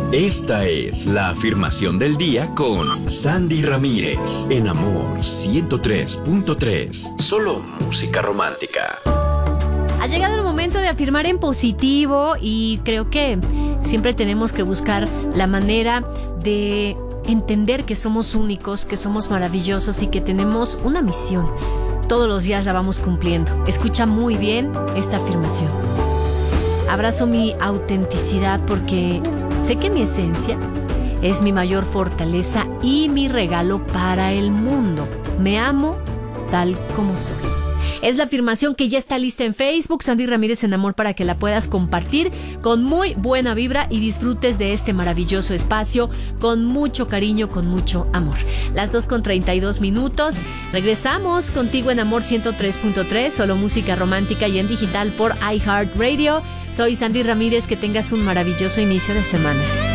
Esta es la afirmación del día con Sandy Ramírez en Amor 103.3. Solo música romántica. Ha llegado el momento de afirmar en positivo y creo que siempre tenemos que buscar la manera de entender que somos únicos, que somos maravillosos y que tenemos una misión. Todos los días la vamos cumpliendo. Escucha muy bien esta afirmación. Abrazo mi autenticidad porque sé que mi esencia es mi mayor fortaleza y mi regalo para el mundo. Me amo tal como soy. Es la afirmación que ya está lista en Facebook, Sandy Ramírez en Amor, para que la puedas compartir con muy buena vibra y disfrutes de este maravilloso espacio con mucho cariño, con mucho amor. Las 2:32. Regresamos contigo en Amor 103.3, solo música romántica y en digital por iHeartRadio. Soy Sandy Ramírez, que tengas un maravilloso inicio de semana.